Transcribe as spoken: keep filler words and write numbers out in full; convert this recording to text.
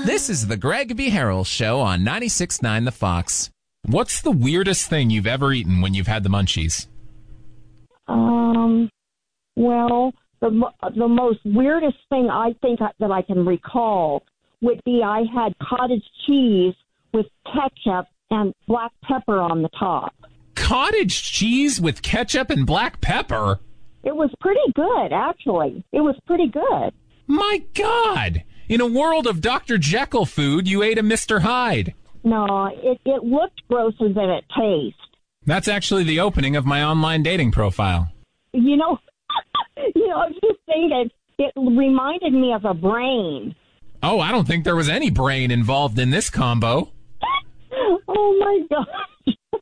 This is the Greg V. Harrell Show on ninety-six point nine The Fox. What's the weirdest thing you've ever eaten when you've had the munchies? Um, well, the mo- the most weirdest thing I think I, that I can recall would be I had cottage cheese with ketchup and black pepper on the top. Cottage cheese with ketchup and black pepper? It was pretty good, actually. It was pretty good. My God! In a world of Doctor Jekyll food, you ate a Mister Hyde. No, it, it looked grosser than it tasted. That's actually the opening of my online dating profile. You know, you know, I was just thinking, it reminded me of a brain. Oh, I don't think there was any brain involved in this combo. Oh, my God.